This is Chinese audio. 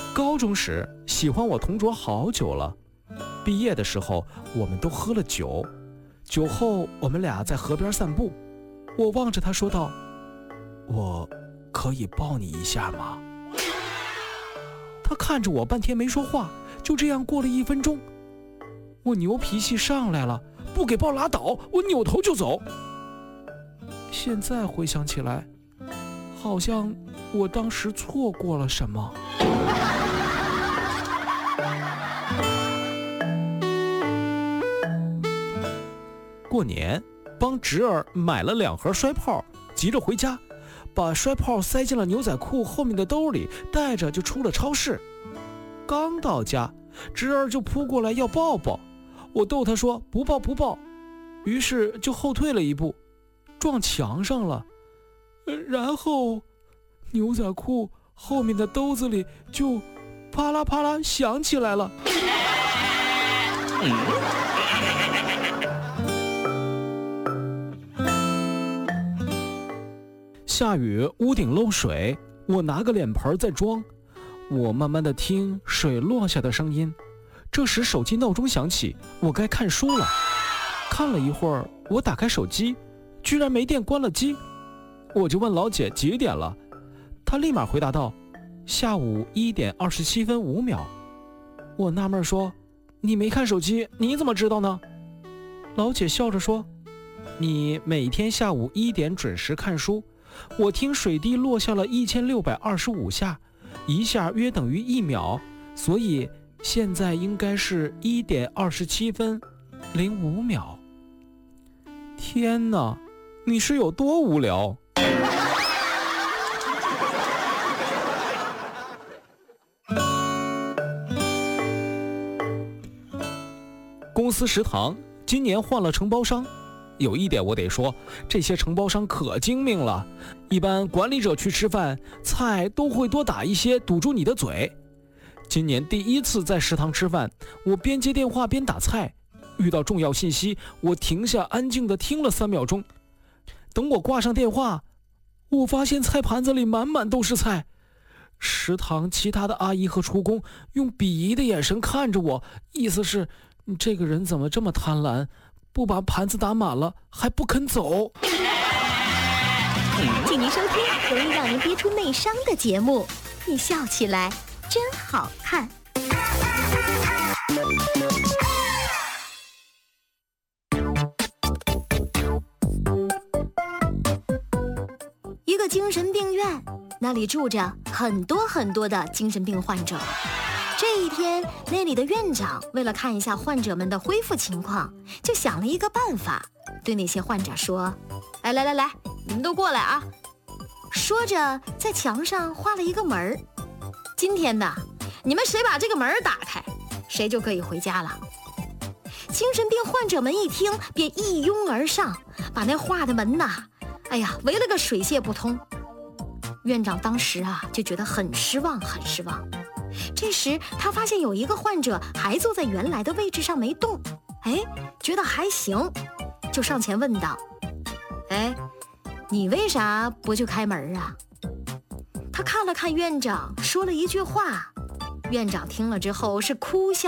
高中时喜欢我同桌好久了，毕业的时候我们都喝了酒，酒后我们俩在河边散步，我望着他说道：我可以抱你一下吗？他看着我半天没说话，就这样过了1分钟，我牛脾气上来了，不给抱拉倒，我扭头就走。现在回想起来，好像我当时错过了什么。过年帮侄儿买了2盒摔炮，急着回家，把摔炮塞进了牛仔裤后面的兜里，带着就出了超市。刚到家，侄儿就扑过来要抱抱，我逗他说不抱不抱，于是就后退了1步，撞墙上了，然后牛仔裤后面的兜子里就啪啦啪啦响起来了。下雨，屋顶漏水，我拿个脸盆在装，我慢慢地听水落下的声音。这时手机闹钟响起，我该看书了。看了一会儿，我打开手机，居然没电，关了机。我就问老姐几点了，她立马回答道：下午1点27分5秒。我纳闷说：你没看手机，你怎么知道呢？老姐笑着说：你每天下午1点准时看书，我听水滴落下了1625下，一下约等于1秒，所以现在应该是1点27分05秒。天哪，你是有多无聊？公司食堂今年换了承包商，有一点我得说，这些承包商可精明了。一般管理者去吃饭，菜都会多打一些，堵住你的嘴。今年第1次在食堂吃饭，我边接电话边打菜，遇到重要信息，我停下安静地听了3秒钟。等我挂上电话，我发现菜盘子里满满都是菜。食堂其他的阿姨和厨工用鄙夷的眼神看着我，意思是这个人怎么这么贪婪，不把盘子打满了还不肯走。 请您收听容易让您憋出内伤的节目，你笑起来真好看。一个精神病院，那里住着很多很多的精神病患者。这一天，那里的院长为了看一下患者们的恢复情况，就想了一个办法，对那些患者说：来，你们都过来啊！说着在墙上画了一个门，今天呢，你们谁把这个门打开，谁就可以回家了。精神病患者们一听便一拥而上，把那画的门呐，围了个水泄不通。院长当时就觉得很失望。这时他发现有一个患者还坐在原来的位置上没动，觉得还行，就上前问道：你为啥不去开门啊？他看了看院长，说了一句话，院长听了之后是哭笑